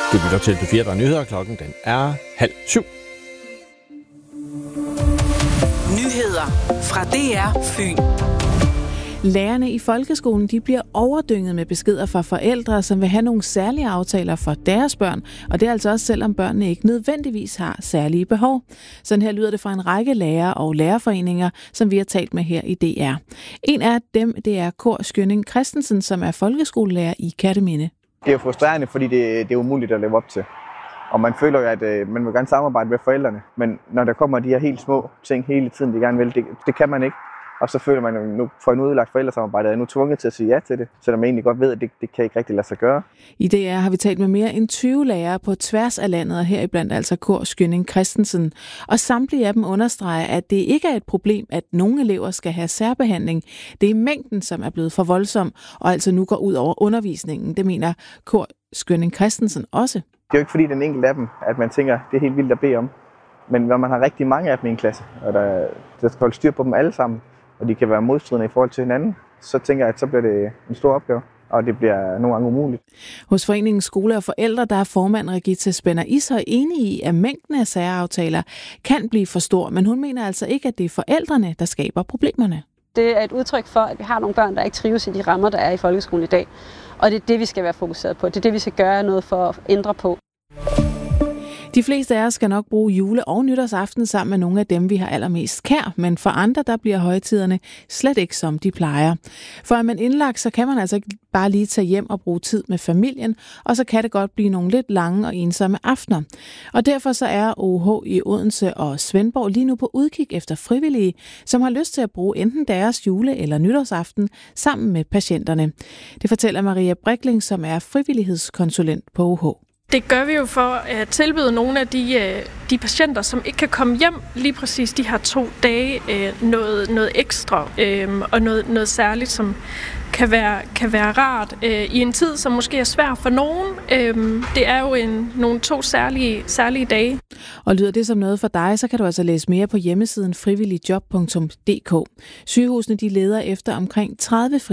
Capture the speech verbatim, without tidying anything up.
Du lytter til P fire, der er nyheder. Klokken den er halv syv. Nyheder fra D R Fyn. Lærerne i folkeskolen de bliver overdynget med beskeder fra forældre, som vil have nogle særlige aftaler for deres børn, og det er altså også selvom børnene ikke nødvendigvis har særlige behov. Sådan her lyder det fra en række lærere og lærerforeninger, som vi har talt med her i D R. En af dem, det er Kor Skjønning Christensen, som er folkeskolelærer i Kerteminde. Det er jo frustrerende, fordi det, det er umuligt at leve op til. Og man føler jo, at øh, man vil gerne samarbejde med forældrene, men når der kommer de her helt små ting hele tiden, de gerne vil, det, det kan man ikke. Og så føler man jo, nu får en udlagt forældresamarbejde, er nu tvunget til at sige ja til det, selvom man egentlig godt ved, at det, det kan ikke rigtig lade sig gøre. I D R har vi talt med mere end tyve lærere på tværs af landet, og heriblandt altså Kor Skjønning Christensen. Og samtlige af dem understreger, at det ikke er et problem, at nogle elever skal have særbehandling. Det er mængden, som er blevet for voldsom, og altså nu går ud over undervisningen. Det mener Kor Skjønning Christensen også. Det er jo ikke fordi den enkelte af dem, at man tænker, det er helt vildt at bede om. Men når man har rigtig mange af dem i en klasse, og der, der skal holde styr på dem alle sammen, og de kan være modstridende i forhold til hinanden, så tænker jeg, at så bliver det en stor opgave, og det bliver nogle gange umuligt. Hos Foreningen Skole og Forældre, der er formand Regitze Spænder Ishøj enig i, at mængden af særaftaler kan blive for stor, men hun mener altså ikke, at det er forældrene, der skaber problemerne. Det er et udtryk for, at vi har nogle børn, der ikke trives i de rammer, der er i folkeskolen i dag. Og det er det, vi skal være fokuseret på. Det er det, vi skal gøre noget for at ændre på. De fleste af os skal nok bruge jule- og nytårsaften sammen med nogle af dem, vi har allermest kær, men for andre, der bliver højtiderne slet ikke som de plejer. For er man indlagt, så kan man altså ikke bare lige tage hjem og bruge tid med familien, og så kan det godt blive nogle lidt lange og ensomme aftener. Og derfor så er O H i Odense og Svendborg lige nu på udkig efter frivillige, som har lyst til at bruge enten deres jule- eller nytårsaften sammen med patienterne. Det fortæller Maria Brikling, som er frivillighedskonsulent på O H. Det gør vi jo for at tilbyde nogle af de, de patienter, som ikke kan komme hjem lige præcis de her to dage, noget, noget ekstra og noget, noget særligt, som kan være, kan være rart i en tid, som måske er svær for nogen. Det er jo en, nogle to særlige, særlige dage. Og lyder det som noget for dig, så kan du altså læse mere på hjemmesiden frivilligjob punktum d k. Sygehusene de leder efter omkring tredive